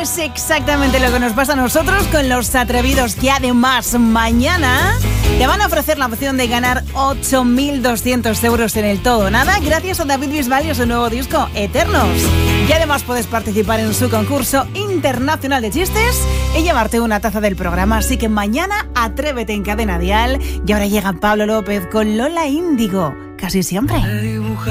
Es exactamente lo que nos pasa a nosotros con los atrevidos, que además mañana te van a ofrecer la opción de ganar 8.200 euros en el todo nada gracias a David Bisbal y su nuevo disco Eternos. Y además puedes participar en su concurso internacional de chistes y llevarte una taza del programa. Así que mañana atrévete en Cadena Dial. Y ahora llega Pablo López con Lola Índigo, casi siempre.